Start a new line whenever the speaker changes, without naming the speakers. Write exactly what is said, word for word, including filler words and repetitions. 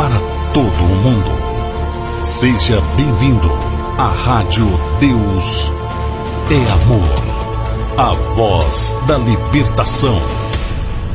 para todo o mundo. Seja bem-vindo à Rádio Deus é Amor, a voz da libertação.